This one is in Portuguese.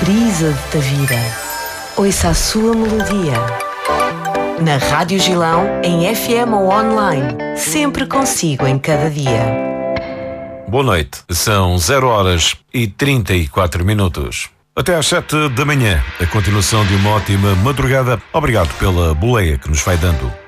brisa de Tavira. Ouça a sua melodia. Na Rádio Gilão, em FM ou online. Sempre consigo em cada dia. Boa noite. São 0h34. Até às 7 da manhã. A continuação de uma ótima madrugada. Obrigado pela boleia que nos vai dando.